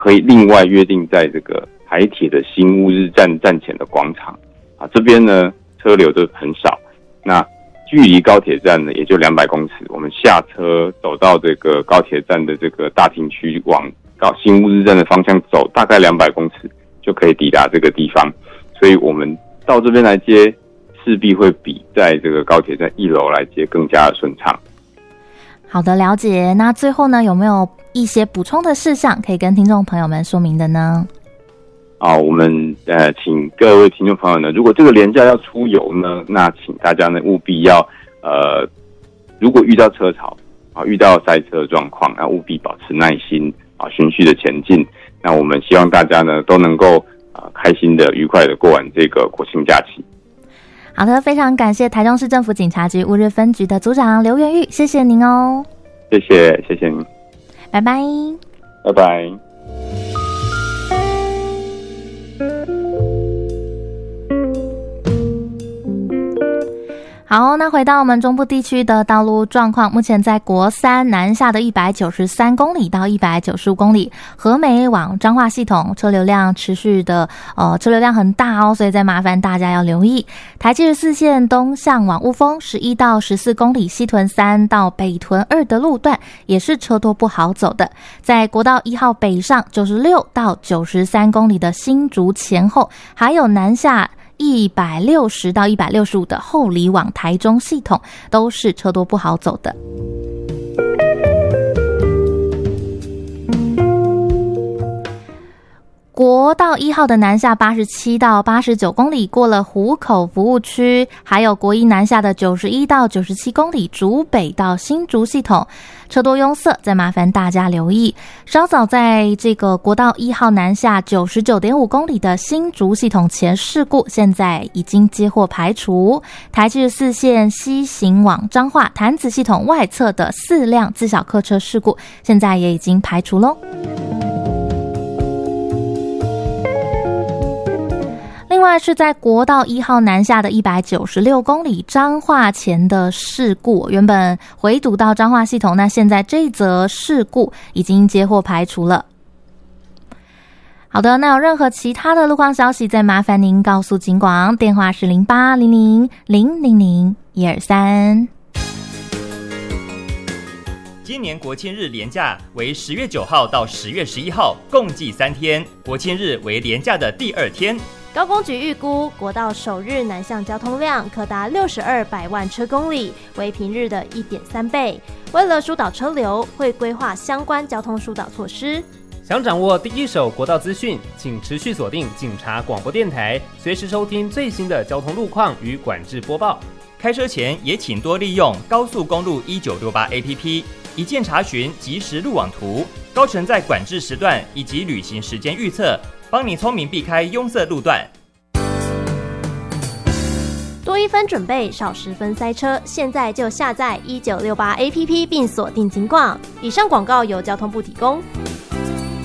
可以另外约定在这个台铁的新乌日站站前的广场啊，这边呢车流就很少，那距离高铁站呢也就200公尺，我们下车走到这个高铁站的这个大厅区，往新乌日站的方向走，大概200公尺就可以抵达这个地方，所以我们到这边来接，势必会比在这个高铁站1楼来接更加的顺畅。 好的，了解。那最后呢，有没有一些补充的事项可以跟听众朋友们说明的呢？ 我们请各位听众朋友呢，如果这个连假要出游呢，那请大家呢务必要如果遇到车潮遇到塞车状况，那务必保持耐心循序的前进。那我们希望大家呢都能够开心的、愉快的过完这个国庆假期。 好的，非常感谢台中市政府警察局乌日分局的组长刘元玉，谢谢您哦。 谢谢您， 拜拜， 拜拜。 好，那回到我们中部地区的道路状况，目前在国三南下的193公里到195公里，和美往彰化系统车流量持续的车流量很大哦，所以再麻烦大家要留意。台74线东向往雾峰11到14公里，西屯3到北屯2的路段也是车多不好走的。在国道1号北上96到93公里的新竹前后，还有南下160到165的后里往台中系统都是车多不好走的。国道1号的南下87到89公里，过了湖口服务区，还有国一南下的91到97公里，竹北到新竹系统车多拥塞，再麻烦大家留意。稍早在这个国道1号南下99.5公里的新竹系统前事故，现在已经接获排除。台74线西行往彰化潭子系统外侧的4辆自小客车事故，现在也已经排除咯。另外是在国道1号南下的196公里彰化前的事故，原本回堵到彰化系统，那现在这则事故已经接获排除了。好的，那有任何其他的路况消息，再麻烦您告诉警广，电话是0800000123。 今年国庆日连假为10月9号到10月11号，共计3天，国庆日为连假的第2天。 高工局预估国道首日南向交通量可达62百万车公里，为平日的 1.3 倍。为了疏导车流，会规划相关交通疏导措施。 想掌握第一手国道资讯，请持续锁定警察广播电台，随时收听最新的交通路况与管制播报。 开车前也请多利用高速公路1968 APP， 一键查询即时路网图、高乘载管制时段以及旅行时间预测，帮你聪明避开拥塞路段。 多1分准备，少10分塞车。现在就下载1968 APP 并锁定警广。以上广告由交通部提供。